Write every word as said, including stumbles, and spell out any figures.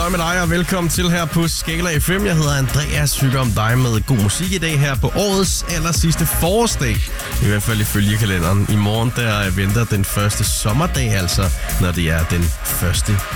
halløj med dig, og velkommen til her på Skala F M. Jeg hedder Andreas, hygger om dig med god musik i dag her på årets aller sidste forårsdag. I hvert fald ifølge kalenderen. I morgen der venter den første sommerdag, altså når det er den første